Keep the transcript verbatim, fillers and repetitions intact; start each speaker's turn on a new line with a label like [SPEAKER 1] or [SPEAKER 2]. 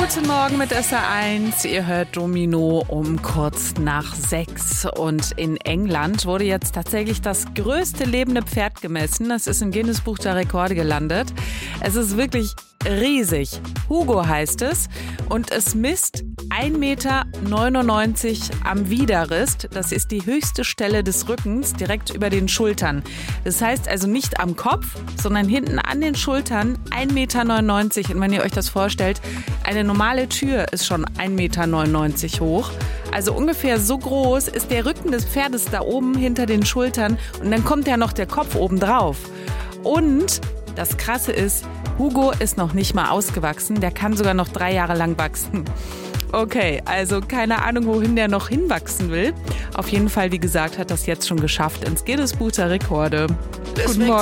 [SPEAKER 1] Guten Morgen mit S R eins. Ihr hört Domino um kurz nach sechs. Und in England wurde jetzt tatsächlich das größte lebende Pferd gemessen. Das ist im Guinness-Buch der Rekorde gelandet. Es ist wirklich riesig. Hugo heißt es. Und es misst ein Meter neunundneunzig am Widerrist. Das ist die höchste Stelle des Rückens, direkt über den Schultern. Das heißt also nicht am Kopf, sondern hinten an den Schultern ein Meter neunundneunzig. Und wenn ihr euch das vorstellt, eine normale Tür ist schon ein Meter neunundneunzig hoch. Also ungefähr so groß ist der Rücken des Pferdes da oben hinter den Schultern. Und dann kommt ja noch der Kopf oben drauf. Und das Krasse ist, Hugo ist noch nicht mal ausgewachsen. Der kann sogar noch drei Jahre lang wachsen. Okay, also keine Ahnung, wohin der noch hinwachsen will. Auf jeden Fall, wie gesagt, hat das jetzt schon geschafft ins Guinness-Buch der Rekorde. Guten Morgen.